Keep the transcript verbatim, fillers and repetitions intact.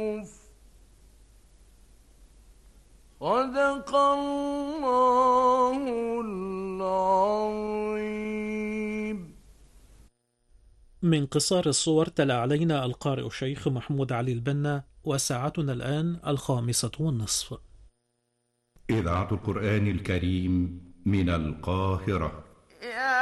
صدق الله العظيم. من قصار الصور تلا علينا القارئ الشيخ محمود علي البنا، وساعتنا الآن الخامسة والنصف. إذاعة القرآن الكريم من القاهرة.